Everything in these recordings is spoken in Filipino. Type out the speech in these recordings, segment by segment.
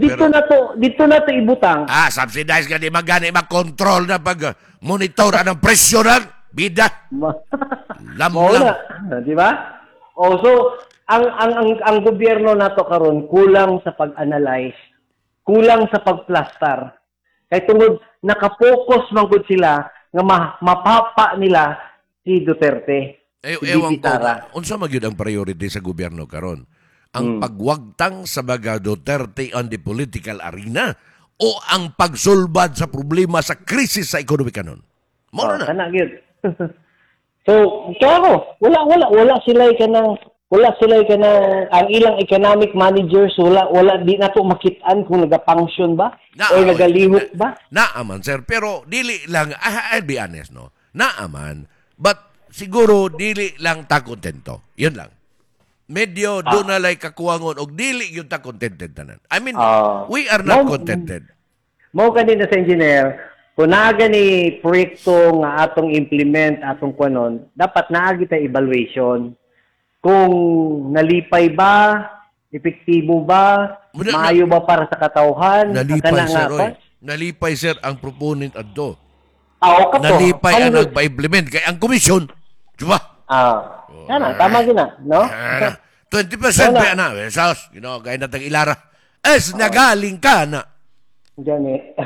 dito na to ibutang. Subsidize ka di magani mag-control na pag-monitor ng presyo ng bida. Mauna, di ba? So ang gobyerno nato karon kulang sa pag-analyze, kulang sa pagplastar. Kay tungod nakapokus man gud sila nga mapapa nila si Duterte. Ewan ko, unsa magyud ang priority sa gobyerno karon? Ang pagwagtang sa mga Duterte on the political arena o ang pagsulbad sa problema sa krisis sa ekonomika nun? Muna na. Kana gyud. So, klaro, wala sila ang ilang economic managers wala di na to makit-an kung naga-function ba o nagalihok ba. Naaman sir, pero dili lang I'll be honest no. Naaman, but siguro dili lang ta kontento. Yun lang. Medyo doon na lay kakuwangon og dili yung ta contented tanan. I mean, we are not contented. Mo kanina sa engineer, kung naaga ni proyekto nga atong implement, atong kuanon, dapat naagi ta evaluation. Kung nalipay ba, epektibo ba, maayo ba para sa katawhan? Nalipay sir ang proponent adto. Okay nalipay ang nagpa-implement kay ang komisyon. Diba? Tama gina, no? 20% pa na, Sos, gaya na tag-ilara. Nagaling ka na. Diyan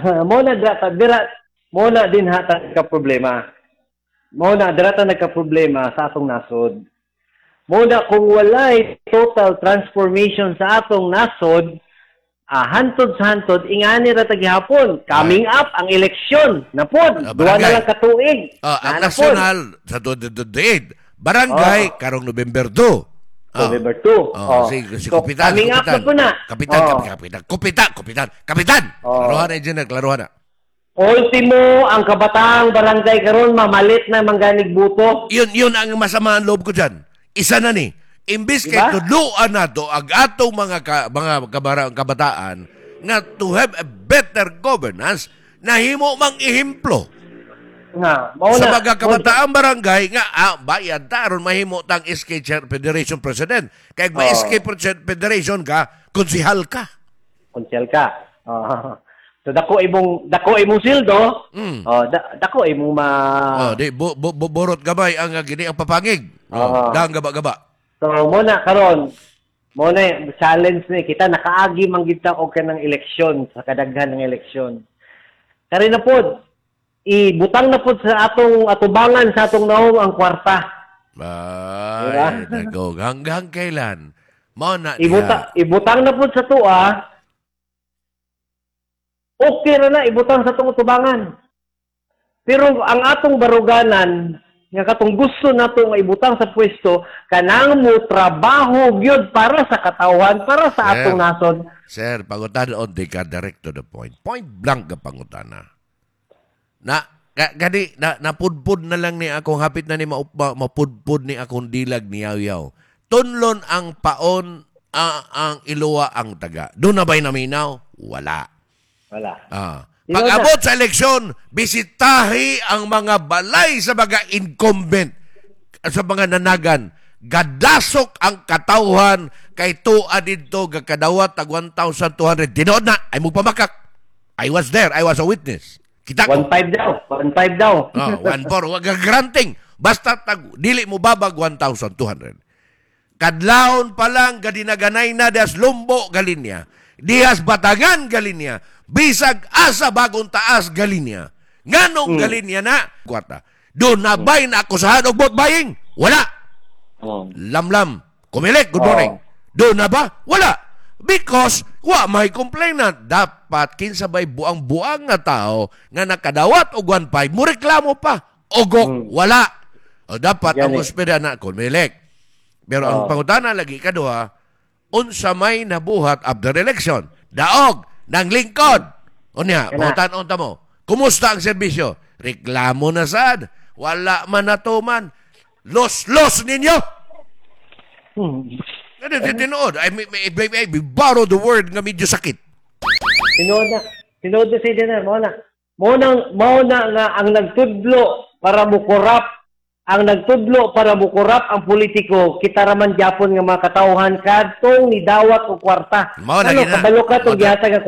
Muna din hata nagka-problema. Nagka-problema sa atong nasod. Muna kung walay total transformation sa atong nasod, hantod sa hantod, ingani ra taghapon. Coming up ang eleksyon. Napod, duwa na lang katuig. Ang nasyonal sa 2028. Barangay, karong November 2. November 2. Si Kapitan. Coming up na po na. Kapitan. Klaruhan na, engineer, klaruhan na. Ultimo, ang kabataang barangay karon mamalit na mangganig buto. Yun ang masama ang loob ko dyan. Isa na ni. Imbis kay tudluan na to ang atong mga kabataan na to have a better governance na himo mang ihemplo. Sa mga kabataang barangay nga bayad taron mahimo tang SK Federation President. Kay SK Federation ka, konsihal ka. So dako imong sildo, dako imong borot gabay ang gini ang papangig. Dang gaba-gaba. So muna challenge ni kita nakaagi man gid ta og kanang eleksyon sa kadaghan ng eleksyon. Kari na pod ibutang na pod sa atong atubangan sa atong naong ang kwarta. Hanggang kailan? Ibutang na pod sa tuwa. Okay na ibutang sa atong atubangan. Pero ang atong baruganan nga katong gusto nato nga ibutang sa pwesto kanang mo trabaho gyud para sa katawhan, para sa atong nasod. Sir, pangutan on ka direct to the point. Point blank ka pangutana. Napudpud na lang ni akong hapit na ni mapudpud ni akong dilag ni Yaw-Yaw. Tunlon ang paon ang iluwa ang taga. Doon na ba'y naminaw? Wala. Pag-abot sa eleksyon, bisitahi ang mga balay sa mga incumbent, sa mga nanagan. Gadasok ang katawhan kay tuwa dito gakadawat tag 1,200. Dinood na, ay magpamakak. I was there, I was a witness. Kita ko. 1.5 daw. 1.4, wag granting. Basta dili mo babag 1,200. Kadlawon pa lang gadinaganay na das Lumbo galinya. Dias Batangan galinya. Bisag asa bagong taas galinya. Nganong galinya na kwarta. Doon na bay na akusahan og vote buying? Wala. Lamlam. Kumilik, good morning. Doon na ba? Wala. Because may complainant. Dapat kinsabay buang-buang nga tao nga nakadawat og 1.5 mo reklamo pa. Ogok, wala. O dapat ang ospeda na kumilik. Pero ang pangutana lagi kaduha, unsa may nabuhat after election? Daog ng lingkod. Unya, pangutan unta mo. Kumusta ang serbisyo? Reklamo na sad. Wala man natuman. Los ninyo. Tinood. I borrow the word nga medyo sakit. Tinood na si Dinar. Mauna nga ang nagtudlo para mukurap ang politiko, kita raman Japon nga mga katawhan kadtong ni dawat o kwarta. Kabalo ka itong gihatag